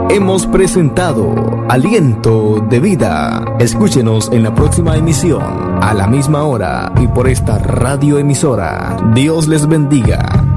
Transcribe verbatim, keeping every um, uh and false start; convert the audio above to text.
hemos presentado Aliento de Vida. Escúchenos en la próxima emisión, a la misma hora y por esta radioemisora. Dios les bendiga.